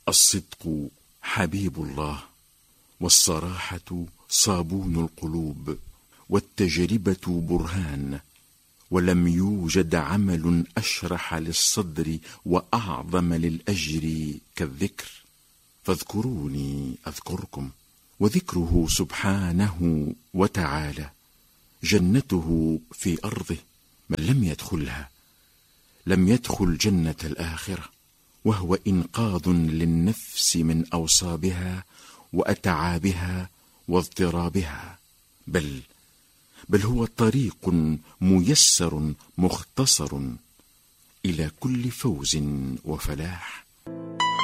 الصدق حبيب الله، والصراحة صابون القلوب، والتجربة برهان، ولم يوجد عمل أشرح للصدر وأعظم للأجر كالذكر. فاذكروني أذكركم، وذكره سبحانه وتعالى جنته في أرضه، من لم يدخلها لم يدخل جنة الآخرة، وهو إنقاذ للنفس من أوصابها وأتعابها واضطرابها، بل هو طريق ميسر مختصر إلى كل فوز وفلاح.